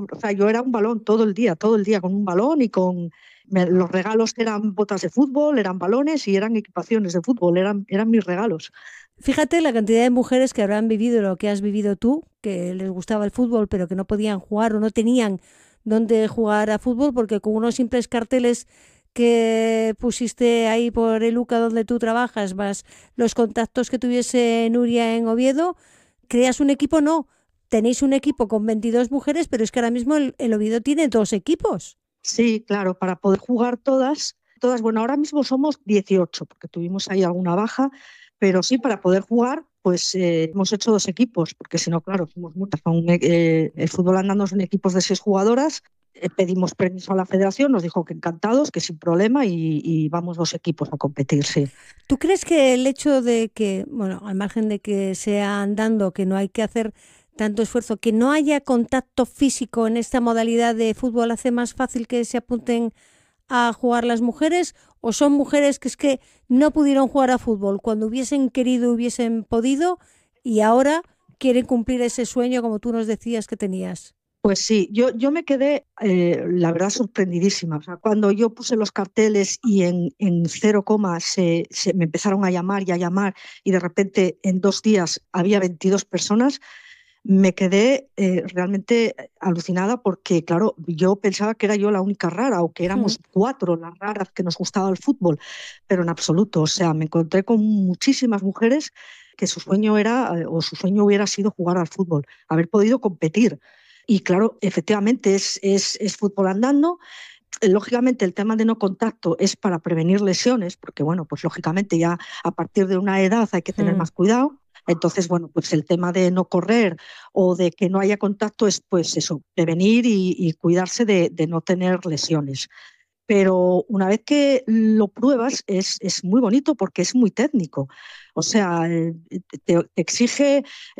o sea, yo era un balón todo el día con un balón y los regalos eran botas de fútbol, eran balones y eran equipaciones de fútbol, eran mis regalos. Fíjate la cantidad de mujeres que habrán vivido lo que has vivido tú, que les gustaba el fútbol, pero que no podían jugar o no tenían dónde jugar a fútbol, porque con unos simples carteles que pusiste ahí por el UCA donde tú trabajas, más los contactos que tuviese Nuria en Oviedo, creas un equipo, no. Tenéis un equipo con 22 mujeres, pero es que ahora mismo el Oviedo tiene 2 equipos. Sí, claro, para poder jugar todas, bueno, ahora mismo somos 18, porque tuvimos ahí alguna baja, pero sí, para poder jugar, pues hemos hecho 2 equipos, porque si no, claro, somos muchas. El fútbol andando son equipos de 6 jugadoras, pedimos permiso a la federación, nos dijo que encantados, que sin problema, y vamos 2 equipos a competir, sí. ¿Tú crees que el hecho de que, bueno, al margen de que sea andando, que no hay que hacer tanto esfuerzo, que no haya contacto físico en esta modalidad de fútbol hace más fácil que se apunten a jugar las mujeres, o son mujeres que es que no pudieron jugar a fútbol cuando hubiesen querido, hubiesen podido y ahora quieren cumplir ese sueño como tú nos decías que tenías? Pues sí, yo me quedé, la verdad, sorprendidísima. O sea, cuando yo puse los carteles y en 0 me empezaron a llamar y a llamar y de repente en 2 días había 22 personas, me quedé realmente alucinada porque, claro, yo pensaba que era yo la única rara o que Mm. éramos 4 las raras que nos gustaba el fútbol, pero en absoluto. O sea, me encontré con muchísimas mujeres que su sueño era, o su sueño hubiera sido jugar al fútbol, haber podido competir. Y claro, efectivamente es fútbol andando. Lógicamente el tema de no contacto es para prevenir lesiones, porque bueno, pues lógicamente ya a partir de una edad hay que tener Mm. más cuidado. Entonces, bueno, pues el tema de no correr o de que no haya contacto es pues eso, prevenir y cuidarse de no tener lesiones. Pero una vez que lo pruebas es muy bonito porque es muy técnico. O sea, te exige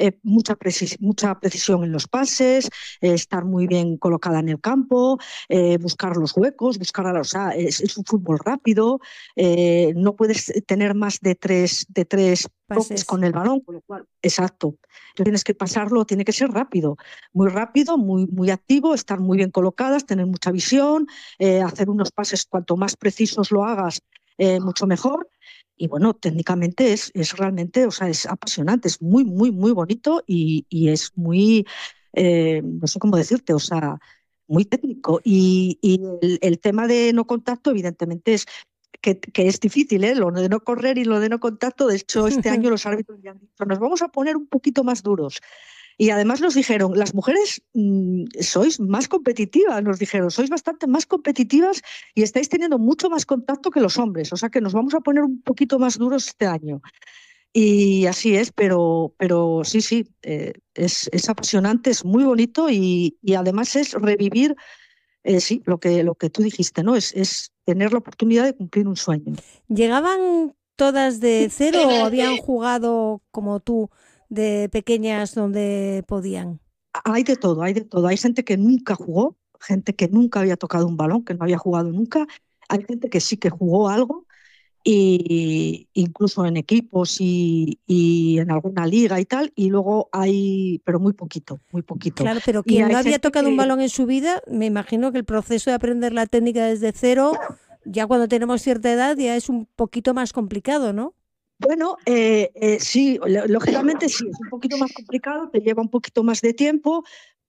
mucha precisión en los pases, estar muy bien colocada en el campo, buscar los huecos, o sea, es un fútbol rápido, no puedes tener más de tres toques Pases. con el balón, con lo cual, exacto, tienes que pasarlo, tiene que ser rápido, muy, muy activo, estar muy bien colocadas, tener mucha visión, hacer unos pases, cuanto más precisos lo hagas, mucho mejor. Y bueno, técnicamente es realmente, o sea, es apasionante, es muy, muy, muy bonito y es muy, no sé cómo decirte, o sea, muy técnico. Y el tema de no contacto, evidentemente, que es difícil, ¿eh? Lo de no correr y lo de no contacto. De hecho, este año los árbitros ya han dicho, nos vamos a poner un poquito más duros. Y además nos dijeron, las mujeres sois más competitivas, nos dijeron, sois bastante más competitivas y estáis teniendo mucho más contacto que los hombres, o sea que nos vamos a poner un poquito más duros este año. Y así es, pero sí, sí, es apasionante, es muy bonito y además es revivir, sí, lo que tú dijiste, ¿no? Es tener la oportunidad de cumplir un sueño. ¿Llegaban todas de cero o habían jugado como tú de pequeñas donde podían? Hay de todo, hay de todo. Hay gente que nunca jugó, gente que nunca había tocado un balón, que no había jugado nunca. Hay gente que sí que jugó algo, y incluso en equipos y en alguna liga y tal. Y luego hay, pero muy poquito, muy poquito. Claro, pero Y quien hay no había gente tocado un que, balón en su vida, me imagino que el proceso de aprender la técnica desde cero, ya cuando tenemos cierta edad, ya es un poquito más complicado, ¿no? bueno, sí, lógicamente sí, es un poquito más complicado, te lleva un poquito más de tiempo,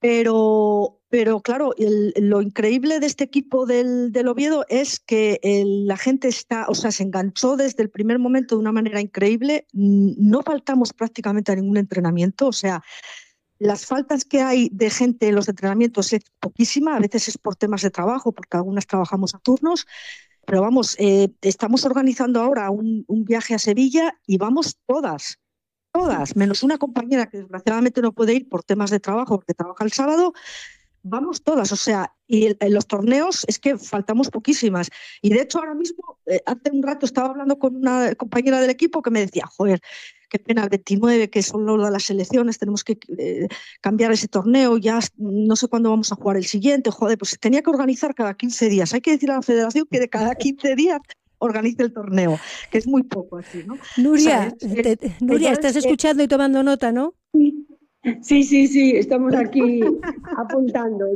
pero claro, lo increíble de este equipo del Oviedo es que la gente está, o sea, se enganchó desde el primer momento de una manera increíble. No faltamos prácticamente a ningún entrenamiento, o sea, las faltas que hay de gente en los entrenamientos es poquísima, a veces es por temas de trabajo, porque algunas trabajamos a turnos, pero vamos, estamos organizando ahora un viaje a Sevilla y vamos todas, menos una compañera que desgraciadamente no puede ir por temas de trabajo, porque trabaja el sábado. Vamos todas, o sea, y en los torneos es que faltamos poquísimas. Y de hecho ahora mismo, hace un rato estaba hablando con una compañera del equipo que me decía, joder, qué pena, el 29, que son lo de las selecciones, tenemos que cambiar ese torneo, ya no sé cuándo vamos a jugar el siguiente, joder, pues tenía que organizar cada 15 días. Hay que decir a la federación que de cada 15 días organice el torneo, que es muy poco así, ¿no? O sea, Nuria, Nuria, estás entonces, escuchando y tomando nota, ¿no? Sí, sí, sí, estamos aquí apuntando.